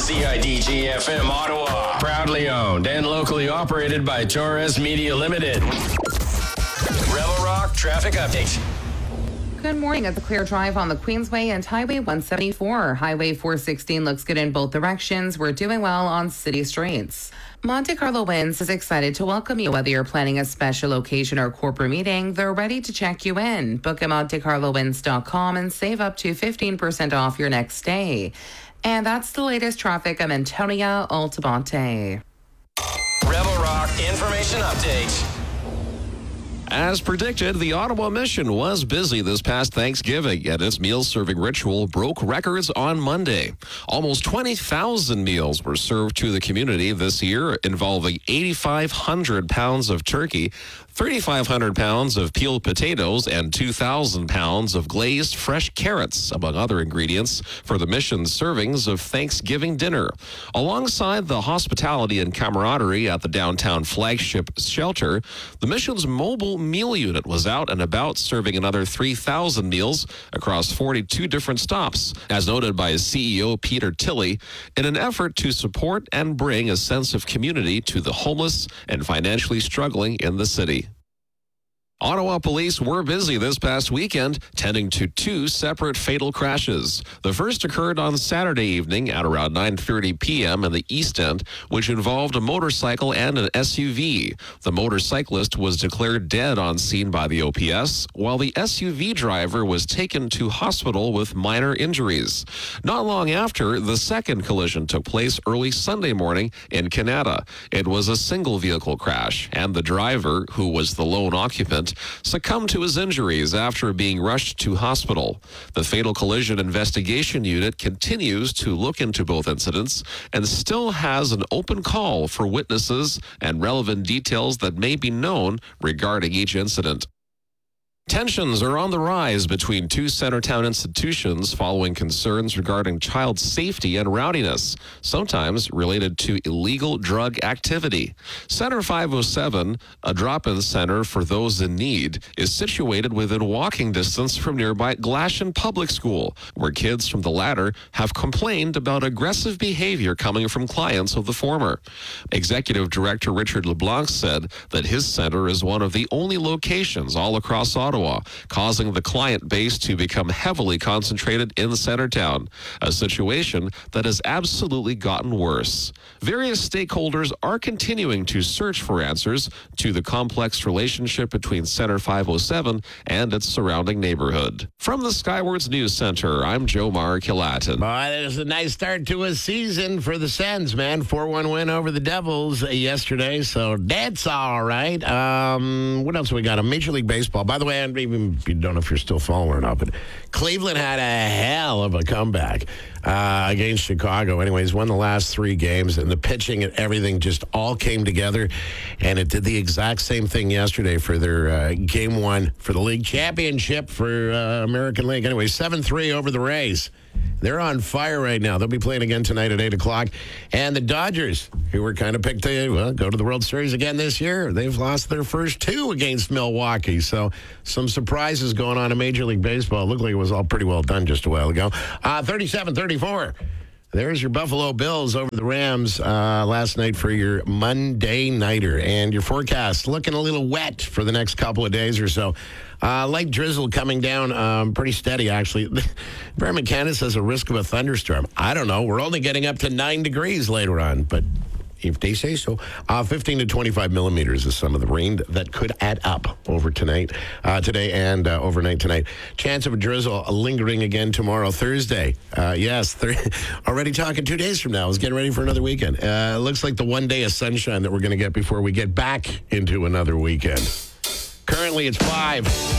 CIDG-FM Ottawa. Proudly owned and locally operated by Torres Media Limited. Rebel Rock Traffic Update. Good morning at the Clear Drive on the Queensway and Highway 174. Highway 416 looks good in both directions. We're doing well on city streets. Monte Carlo Winds is excited to welcome you. Whether you're planning a special occasion or corporate meeting, they're ready to check you in. Book at MonteCarloWinds.com and save up to 15% off your next stay. And that's the latest traffic. I'm Antonia Altamonte. Rebel Rock Information Update. As predicted, the Ottawa Mission was busy this past Thanksgiving, and its meal-serving ritual broke records on Monday. Almost 20,000 meals were served to the community this year, involving 8,500 pounds of turkey, 3,500 pounds of peeled potatoes, and 2,000 pounds of glazed fresh carrots, among other ingredients, for the mission's servings of Thanksgiving dinner. Alongside the hospitality and camaraderie at the downtown flagship shelter, the mission's mobile meal unit was out and about serving another 3,000 meals across 42 different stops, as noted by CEO Peter Tilley, in an effort to support and bring a sense of community to the homeless and financially struggling in the city. Ottawa police were busy this past weekend, tending to two separate fatal crashes. The first occurred on Saturday evening at around 9:30 p.m. in the East End, which involved a motorcycle and an SUV. The motorcyclist was declared dead on scene by the OPS, while the SUV driver was taken to hospital with minor injuries. Not long after, the second collision took place early Sunday morning in Canada. It was a single vehicle crash, and the driver, who was the lone occupant, succumbed to his injuries after being rushed to hospital. The fatal collision investigation unit continues to look into both incidents and still has an open call for witnesses and relevant details that may be known regarding each incident. Tensions are on the rise between two Centertown institutions following concerns regarding child safety and rowdiness, sometimes related to illegal drug activity. Center 507, a drop-in center for those in need, is situated within walking distance from nearby Glashan Public School, where kids from the latter have complained about aggressive behavior coming from clients of the former. Executive Director Richard LeBlanc said that his center is one of the only locations all across Ottawa, causing the client base to become heavily concentrated in Centertown, a situation that has absolutely gotten worse. Various stakeholders are continuing to search for answers to the complex relationship between Center 507 and its surrounding neighborhood. From the Skywards News Center, I'm Jomar Kilatin. Boy, there's a nice start to a season for the Sens, man. 4-1 win over the Devils yesterday, so that's all right. What else we got? A Major League Baseball. By the way, I don't know if you're still following or not, but Cleveland had a hell of a comeback against Chicago. Anyways, won the last three games, and the pitching and everything just all came together, and it did the exact same thing yesterday for their game one for the league championship for American League. Anyway, 7-3 over the Rays. They're on fire right now. They'll be playing again tonight at 8 o'clock. And the Dodgers, who were kind of picked to go to the World Series again this year, they've lost their first two against Milwaukee. So some surprises going on in Major League Baseball. It looked like it was all pretty well done just a while ago. 37-34. There's your Buffalo Bills over the Rams last night for your Monday nighter. And your forecast looking a little wet for the next couple of days or so. Light drizzle coming down, pretty steady, actually. Brad McCann says a risk of a thunderstorm. I don't know. We're only getting up to 9 degrees later on, but if they say so. 15 to 25 millimeters is some of the rain that could add up over today and overnight tonight. Chance of a drizzle lingering again tomorrow, Thursday. Yes, already talking 2 days from now. I was getting ready for another weekend. It looks like the 1 day of sunshine that we're going to get before we get back into another weekend. Currently, it's 5.